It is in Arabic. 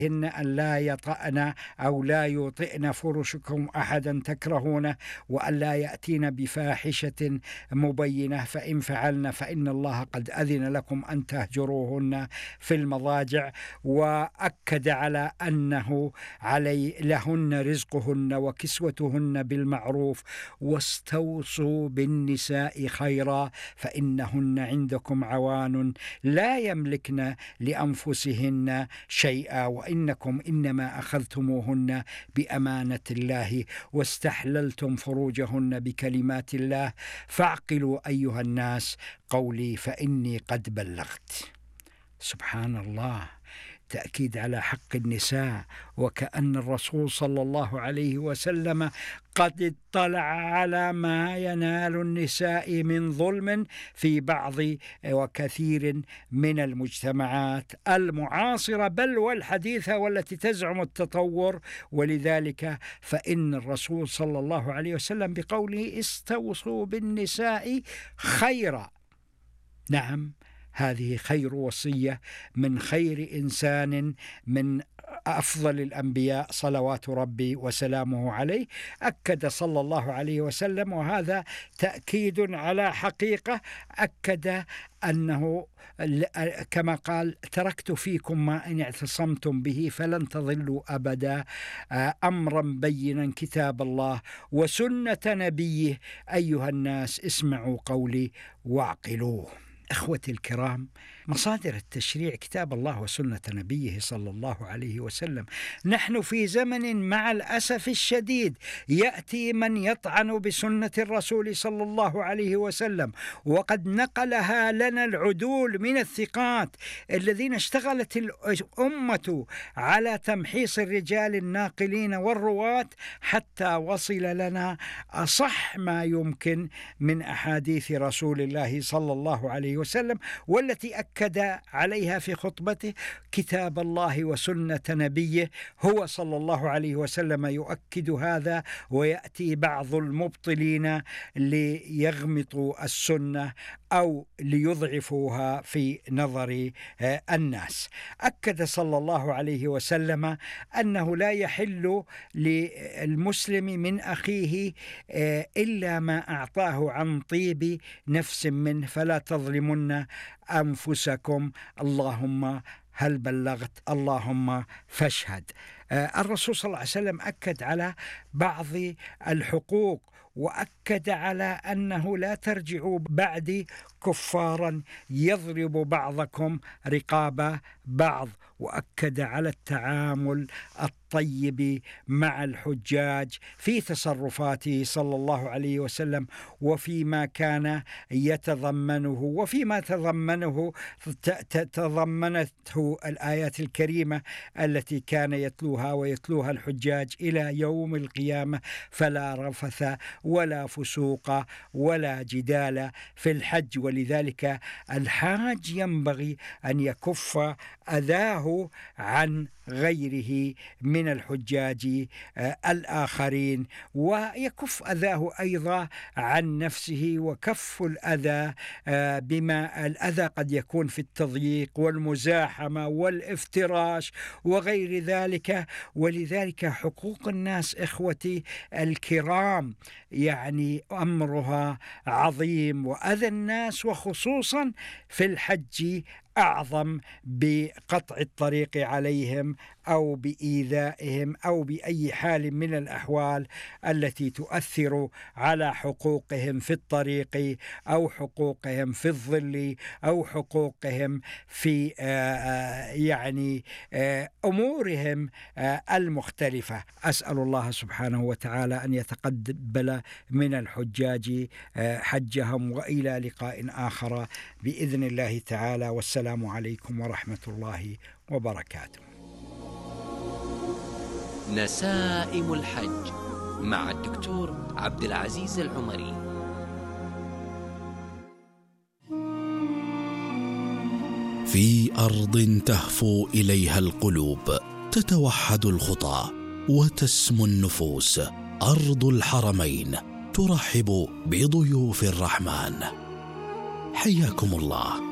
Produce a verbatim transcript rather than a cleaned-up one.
إن أن لا يطأن أو لا يطئن فرشكم أحدا تكرهونه، وأن لا يأتين بفاحشة مبينة، فإن فعلن فإن الله قد أذن لكم أن تهجروهن في المضاجع. وأكد على أنه علي لهن رزقهن وكسوتهن بالمعروف، واستوصوا بالنساء خيرا فإنهن عندكم عوان لا يملكن لأنفسهن شيئا، وإنكم إنما أخذتموهن بأمانة الله واستحللتم فروجهن بكلمات الله، فاعقلوا أيها الناس قولي فإني قد بلغت. سبحان الله، تأكيد على حق النساء، وكأن الرسول صلى الله عليه وسلم قد اطلع على ما ينال النساء من ظلم في بعض وكثير من المجتمعات المعاصرة بل والحديثة والتي تزعم التطور. ولذلك فإن الرسول صلى الله عليه وسلم بقوله استوصوا بالنساء خيرا، نعم هذه خير وصية من خير إنسان من أفضل الأنبياء صلوات ربي وسلامه عليه، أكد صلى الله عليه وسلم، وهذا تأكيد على حقيقة، أكد أنه كما قال تركت فيكم ما إن اعتصمتم به فلن تضلوا أبدا، أمرا بينا كتاب الله وسنة نبيه، أيها الناس اسمعوا قولي واعقلوه. أخوتي الكرام، مصادر التشريع كتاب الله وسنة نبيه صلى الله عليه وسلم. نحن في زمن مع الأسف الشديد يأتي من يطعن بسنة الرسول صلى الله عليه وسلم، وقد نقلها لنا العدول من الثقات الذين اشتغلت الأمة على تمحيص الرجال الناقلين والرواة حتى وصل لنا أصح ما يمكن من أحاديث رسول الله صلى الله عليه وسلم، والتي أكد عليها في خطبته كتاب الله وسنة نبيه. هو صلى الله عليه وسلم يؤكد هذا، ويأتي بعض المبطلين ليغمطوا السنة أو ليضعفوها في نظر الناس. أكد صلى الله عليه وسلم أنه لا يحل للمسلم من أخيه إلا ما أعطاه عن طيب نفس منه، فلا تظلمن أنفسكم، اللهم هل بلغت اللهم فاشهد. الرسول صلى الله عليه وسلم أكد على بعض الحقوق، وأكد على أنه لا ترجعوا بعدي كفارا يضرب بعضكم رقاب بعض، وأكد على التعامل الطيب مع الحجاج في تصرفاته صلى الله عليه وسلم، وفيما كان يتضمنه وفيما تضمنه تضمنته الآيات الكريمة التي كان يتلوها ويتلوها الحجاج إلى يوم القيامة، فلا رفث ولا فسوق ولا جدال في الحج. ولذلك الحاج ينبغي أن يكف أذاه عن غيره من الحجاج الآخرين، ويكف أذاه أيضا عن نفسه، وكف الأذى بما الأذى قد يكون في التضييق والمزاحمة والافتراش وغير ذلك. ولذلك حقوق الناس إخوتي الكرام يعني أمرها عظيم، وأذى الناس وخصوصا في الحج أعظم بقطع الطريق عليهم أو بإيذائهم أو بأي حال من الأحوال التي تؤثر على حقوقهم في الطريق أو حقوقهم في الظل أو حقوقهم في يعني أمورهم المختلفة. أسأل الله سبحانه وتعالى أن يتقبل من الحجاج حجهم، وإلى لقاء آخر بإذن الله تعالى، والسلام عليكم ورحمة الله وبركاته. نسائم الحج مع الدكتور عبد العزيز العمري. في أرض تهفو إليها القلوب، تتوحد الخطى وتسمو النفوس، أرض الحرمين ترحب بضيوف الرحمن. حياكم الله